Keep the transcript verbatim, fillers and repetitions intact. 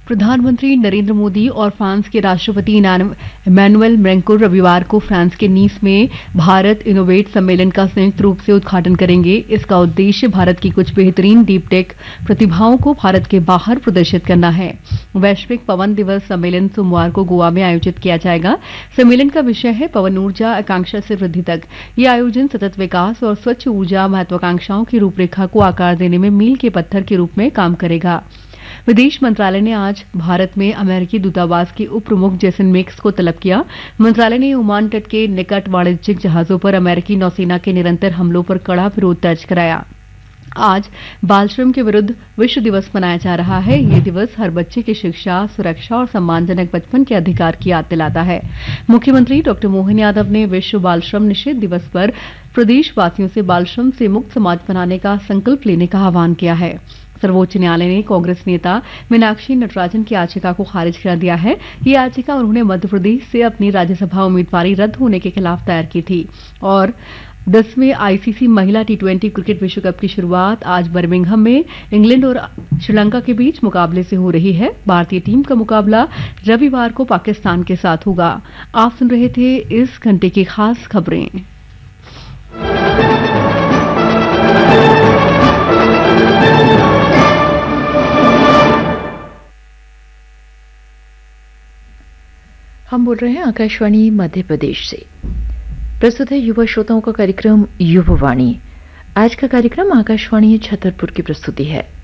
प्रधानमंत्री नरेंद्र मोदी और फ्रांस के राष्ट्रपति इमैनुएल मैक्रों रविवार को फ्रांस के नीस में भारत इनोवेट सम्मेलन का संयुक्त रूप से उद्घाटन करेंगे। इसका उद्देश्य भारत की कुछ बेहतरीन डीप टेक प्रतिभाओं को भारत के बाहर प्रदर्शित करना है। वैश्विक पवन दिवस सम्मेलन सोमवार को गोवा में आयोजित किया जाएगा। सम्मेलन का विषय है पवन ऊर्जा आकांक्षा से वृद्धि तक। ये आयोजन सतत विकास और स्वच्छ ऊर्जा महत्वाकांक्षाओं की रूपरेखा को आकार देने में मील के पत्थर के रूप में काम करेगा। विदेश मंत्रालय ने आज भारत में अमेरिकी दूतावास के उप प्रमुख जेसन मेक्स को तलब किया। मंत्रालय ने ओमान तट के निकट वाणिज्यिक जहाजों पर अमेरिकी नौसेना के निरंतर हमलों पर कड़ा विरोध दर्ज कराया। आज बाल श्रम के विरुद्ध विश्व दिवस मनाया जा रहा है। ये दिवस हर बच्चे की शिक्षा, सुरक्षा और सम्मानजनक बचपन के अधिकार की याद दिलाता है। मुख्यमंत्री डॉक्टर मोहन यादव ने विश्व बाल श्रम निषेध दिवस पर प्रदेशवासियों से बाल श्रम से मुक्त समाज बनाने का संकल्प लेने का आह्वान किया है। सर्वोच्च न्यायालय ने कांग्रेस नेता मीनाक्षी नटराजन की याचिका को खारिज कर दिया है। ये याचिका उन्होंने मध्य प्रदेश से अपनी राज्यसभा उम्मीदवारी रद्द होने के खिलाफ दायर की थी। और दसवें आईसीसी महिला टी ट्वेंटी क्रिकेट विश्व कप की शुरुआत आज बर्मिंघम में इंग्लैंड और श्रीलंका के बीच मुकाबले से हो रही है। भारतीय टीम का मुकाबला रविवार को पाकिस्तान के साथ होगा। आप सुन रहे थे इस घंटे की खास खबरें। हम बोल रहे हैं आकाशवाणी मध्य प्रदेश से। प्रस्तुत है युवा श्रोताओं का कार्यक्रम युववाणी। आज का कार्यक्रम आकाशवाणी छतरपुर की प्रस्तुति है।